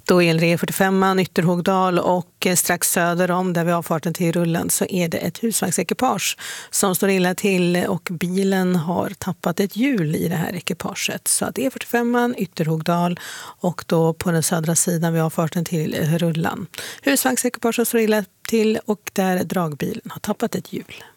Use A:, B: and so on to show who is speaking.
A: Då är det 45 Ytterhogdal och strax söder om där vi har farten till Rullen så är det ett husvagnsekipage som står illa till och bilen har tappat ett hjul i det här ekipaget. Så att det är 45 Ytterhogdal och då på den södra sidan vi har farten till Rullan. Husvagnsekipaget står illa till och där dragbilen har tappat ett hjul.